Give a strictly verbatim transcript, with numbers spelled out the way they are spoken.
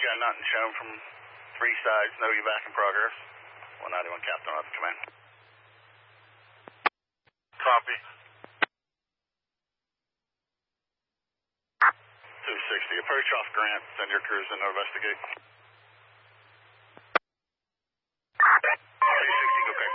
got nothing shown from three sides. No evac in progress. one ninety-one Captain on command. Copy. two sixty. Approach off Grant. Send your crews in to investigate.